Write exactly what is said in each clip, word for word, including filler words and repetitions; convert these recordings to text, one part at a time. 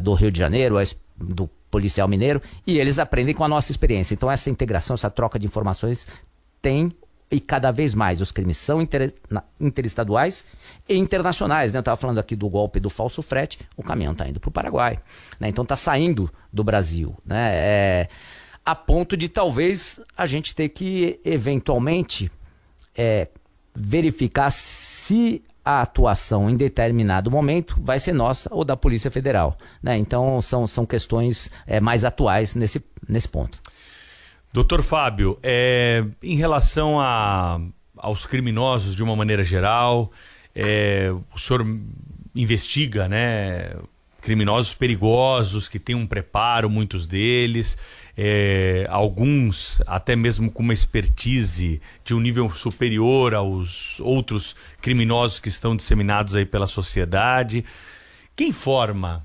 do Rio de Janeiro, do policial mineiro, e eles aprendem com a nossa experiência. Então essa integração, essa troca de informações tem, e cada vez mais os crimes são inter, interestaduais e internacionais, né? Eu estava falando aqui do golpe do falso frete, o caminhão está indo para o Paraguai, né? Então está saindo do Brasil, né? É, a ponto de talvez a gente ter que eventualmente é, verificar se a atuação em determinado momento vai ser nossa ou da Polícia Federal, né? Então são, são questões é, mais atuais nesse, nesse ponto. Doutor Fábio, é, em relação a, aos criminosos de uma maneira geral, é, o senhor investiga, né, criminosos perigosos que têm um preparo, muitos deles, é, alguns até mesmo com uma expertise de um nível superior aos outros criminosos que estão disseminados aí pela sociedade. Quem forma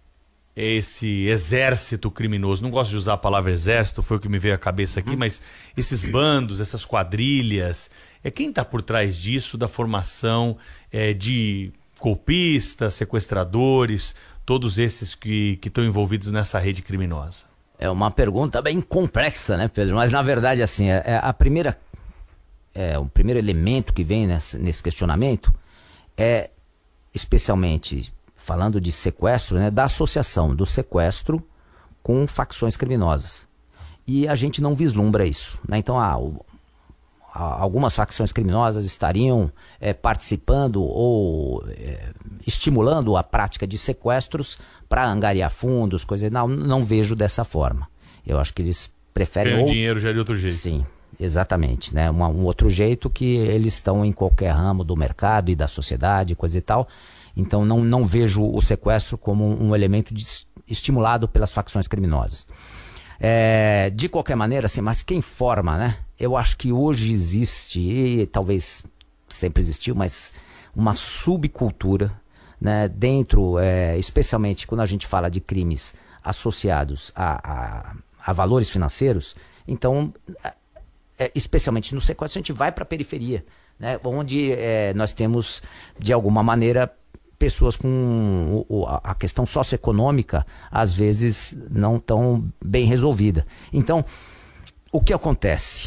esse exército criminoso? Não gosto de usar a palavra exército, foi o que me veio à cabeça aqui, mas esses bandos, essas quadrilhas, é quem está por trás disso, da formação é, de golpistas, sequestradores, todos esses que que estão envolvidos nessa rede criminosa? É uma pergunta bem complexa, né, Pedro? Mas na verdade, assim, é, é a primeira, é, o primeiro elemento que vem nesse, nesse questionamento é, especialmente falando de sequestro, né, da associação do sequestro com facções criminosas. E a gente não vislumbra isso, né? Então, ah, o, a, algumas facções criminosas estariam é, participando ou é, estimulando a prática de sequestros para angariar fundos, coisas. Não, não vejo dessa forma. Eu acho que eles preferem... Ganhar ou... dinheiro já de outro jeito. Sim, exatamente, né? Uma, um outro jeito que eles estão em qualquer ramo do mercado e da sociedade, coisa e tal. Então não, não vejo o sequestro como um elemento de, estimulado pelas facções criminosas. É, de qualquer maneira, assim, mas quem forma, né? Eu acho que hoje existe, e talvez sempre existiu, mas uma subcultura, né? Dentro, é, especialmente quando a gente fala de crimes associados a, a, a valores financeiros, então, é, especialmente no sequestro, a gente vai para a periferia, né? Onde é, nós temos, de alguma maneira, pessoas com o, a questão socioeconômica às vezes não tão bem resolvida. Então, o que acontece?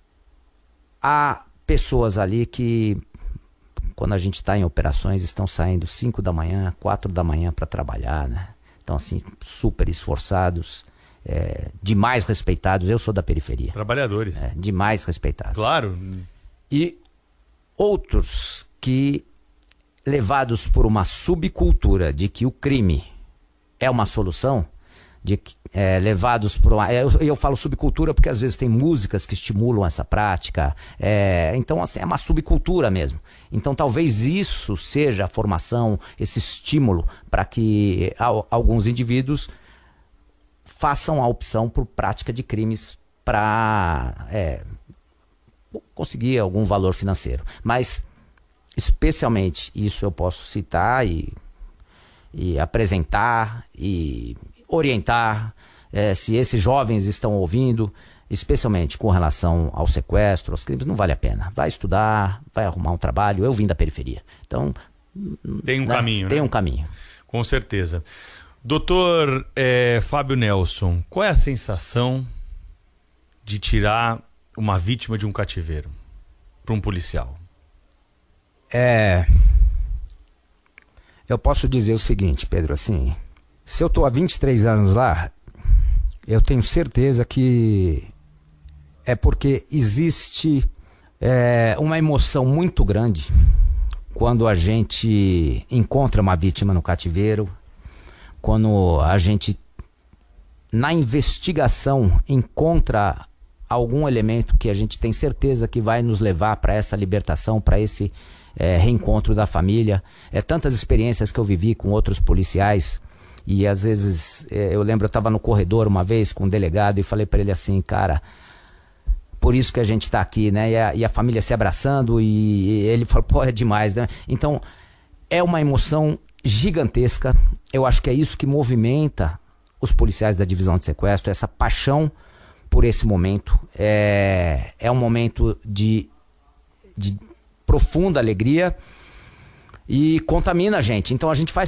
Há pessoas ali que, quando a gente está em operações, estão saindo cinco da manhã, quatro da manhã para trabalhar, né? Então, assim, super esforçados, é, demais respeitados. Eu sou da periferia. Trabalhadores. É, demais respeitados. Claro. E outros que, levados por uma subcultura de que o crime é uma solução, de que, é, levados por uma... Eu, eu falo subcultura porque às vezes tem músicas que estimulam essa prática, é, então assim, é uma subcultura mesmo. Então talvez isso seja a formação, esse estímulo para que a, alguns indivíduos façam a opção por prática de crimes para é, conseguir algum valor financeiro. Mas especialmente isso eu posso citar e, e apresentar e orientar, é, se esses jovens estão ouvindo, especialmente com relação ao sequestro, aos crimes, não vale a pena. Vai estudar, vai arrumar um trabalho. Eu vim da periferia, então tem um né, caminho, tem né? um caminho. Com certeza. Doutor é, Fábio Nelson, qual é a sensação de tirar uma vítima de um cativeiro para um policial? É, eu posso dizer o seguinte, Pedro, assim, se eu tô há vinte e três anos lá, eu tenho certeza que é porque existe é, uma emoção muito grande quando a gente encontra uma vítima no cativeiro, quando a gente, na investigação, encontra algum elemento que a gente tem certeza que vai nos levar para essa libertação, para esse É, reencontro da família. É tantas experiências que eu vivi com outros policiais e às vezes é, eu lembro, eu estava no corredor uma vez com um delegado e falei para ele assim, cara, por isso que a gente está aqui, né? E a, e a família se abraçando e, e ele falou, pô, é demais, né? Então é uma emoção gigantesca. Eu acho que é isso que movimenta os policiais da divisão de sequestro, essa paixão por esse momento. É, é um momento de, de profunda alegria e contamina a gente. Então a gente faz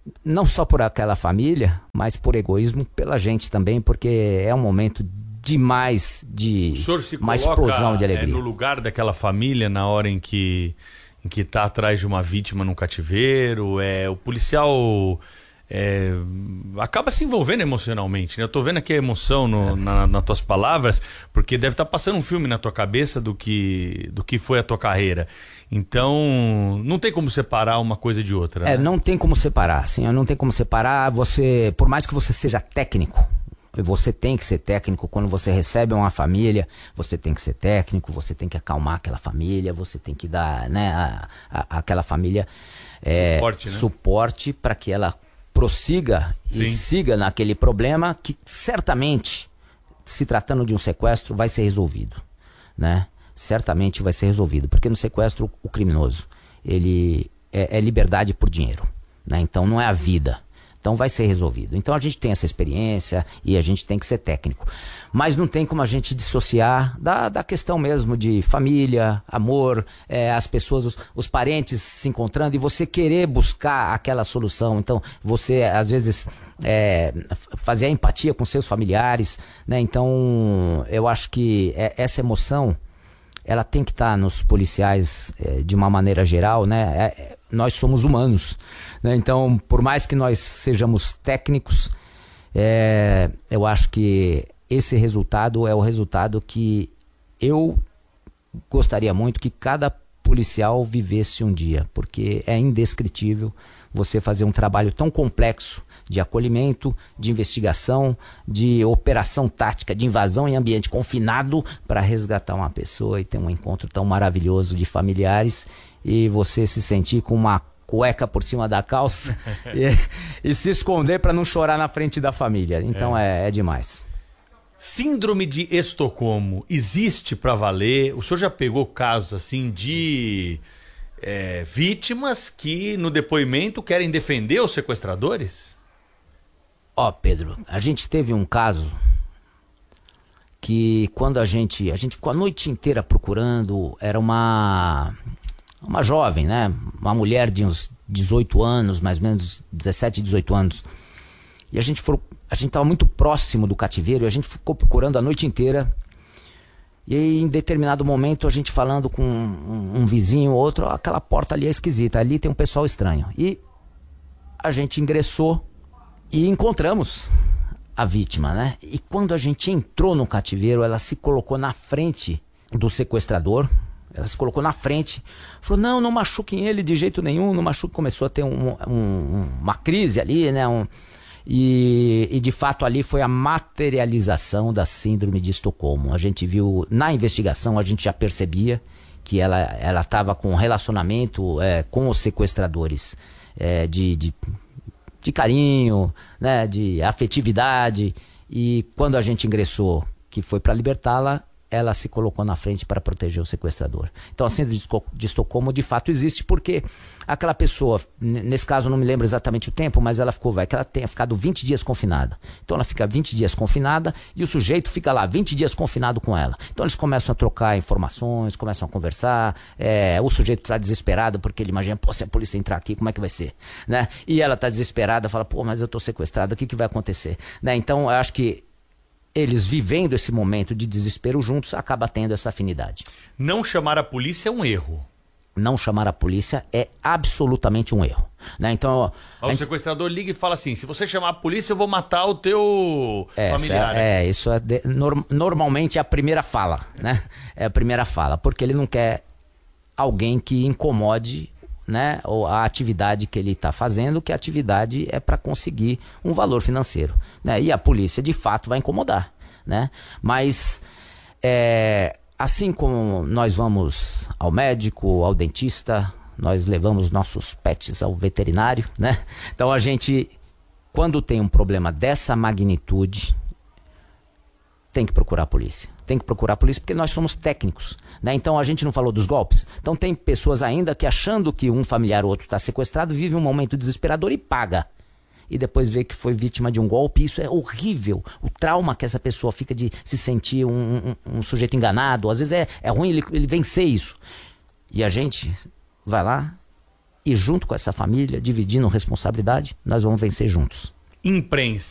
não só por aquela família, mas por egoísmo pela gente também, porque é um momento demais de o senhor se uma coloca, explosão de alegria. É, no lugar daquela família na hora em que em que está atrás de uma vítima num cativeiro, é, o policial é, acaba se envolvendo emocionalmente, né? Eu tô vendo aqui a emoção no, na, nas tuas palavras, porque deve estar tá passando um filme na tua cabeça do que, do que foi a tua carreira. Então, não tem como separar uma coisa de outra. É, né? não tem como separar, assim, não tem como separar. Você, por mais que você seja técnico, você tem que ser técnico. Quando você recebe uma família, você tem que ser técnico, você tem que acalmar aquela família, você tem que dar, né, a, a, aquela família é, suporte, né? suporte para que ela prossiga Sim. e siga naquele problema que certamente, se tratando de um sequestro, vai ser resolvido, né? Certamente vai ser resolvido, porque no sequestro o criminoso, ele é, é liberdade por dinheiro, né? Então não é a vida. Então vai ser resolvido. Então a gente tem essa experiência e a gente tem que ser técnico. Mas não tem como a gente dissociar da, da questão mesmo de família, amor, é, as pessoas, os, os parentes se encontrando e você querer buscar aquela solução. Então você, às vezes, é, fazer a empatia com seus familiares, né? Então eu acho que essa emoção, ela tem que estar nos policiais é, de uma maneira geral, né? É, nós somos humanos, né? Então, por mais que nós sejamos técnicos, é, eu acho que esse resultado é o resultado que eu gostaria muito que cada policial vivesse um dia, porque é indescritível você fazer um trabalho tão complexo de acolhimento, de investigação, de operação tática, de invasão em ambiente confinado para resgatar uma pessoa e ter um encontro tão maravilhoso de familiares e você se sentir com uma cueca por cima da calça e, e se esconder para não chorar na frente da família. Então é, é, é demais. Síndrome de Estocolmo existe para valer? O senhor já pegou casos assim de é, vítimas que no depoimento querem defender os sequestradores? Ó, oh, Pedro, a gente teve um caso que quando a gente, a gente ficou a noite inteira procurando, era uma, uma jovem, né? Uma mulher de uns dezoito anos, mais ou menos dezessete, dezoito anos. E a gente foi, a gente estava muito próximo do cativeiro e a gente ficou procurando a noite inteira. E aí, em determinado momento, a gente falando com um, um vizinho, outro, ó, aquela porta ali é esquisita, ali tem um pessoal estranho. E a gente ingressou e encontramos a vítima, né? E quando a gente entrou no cativeiro, ela se colocou na frente do sequestrador. Ela se colocou na frente. Falou, não, não machuquem ele de jeito nenhum. Não machuquem. Começou a ter um, um, uma crise ali, né? Um, e, e de fato ali foi a materialização da síndrome de Estocolmo. A gente viu, na investigação, a gente já percebia que ela ela estava com um relacionamento é, com os sequestradores é, de... de de carinho, né, de afetividade, e quando a gente ingressou, que foi para libertá-la, ela se colocou na frente para proteger o sequestrador. Então a síndrome de Estocolmo de fato existe porque aquela pessoa, nesse caso eu não me lembro exatamente o tempo, mas ela ficou, vai, que ela tenha ficado vinte dias confinada. Então ela fica vinte dias confinada e o sujeito fica lá vinte dias confinado com ela. Então eles começam a trocar informações, começam a conversar, é, o sujeito está desesperado porque ele imagina, pô, se a polícia entrar aqui, como é que vai ser? Né? E ela está desesperada, fala, pô, mas eu estou sequestrada, o que, que vai acontecer? Né? Então eu acho que eles vivendo esse momento de desespero juntos, acaba tendo essa afinidade. Não chamar a polícia é um erro. Não chamar a polícia é absolutamente um erro, né? Então, ó, o gente... sequestrador liga e fala assim, se você chamar a polícia eu vou matar o teu é, familiar. É, é isso é de, norm, normalmente é a primeira fala, né? É a primeira fala, porque ele não quer alguém que incomode, né, ou a atividade que ele está fazendo, que a atividade é para conseguir um valor financeiro, né? E a polícia de fato vai incomodar, né? Mas é, assim como nós vamos ao médico, ao dentista, nós levamos nossos pets ao veterinário, né? Então a gente, quando tem um problema dessa magnitude, tem que procurar a polícia. Tem que procurar a polícia porque nós somos técnicos, né? Então a gente não falou dos golpes. Então tem pessoas ainda que achando que um familiar ou outro está sequestrado, vive um momento desesperador e paga. E depois vê que foi vítima de um golpe. Isso é horrível. O trauma que essa pessoa fica de se sentir um, um, um sujeito enganado. Às vezes é, é ruim ele, ele vencer isso. E a gente vai lá e junto com essa família, dividindo responsabilidade, nós vamos vencer juntos. Imprensa.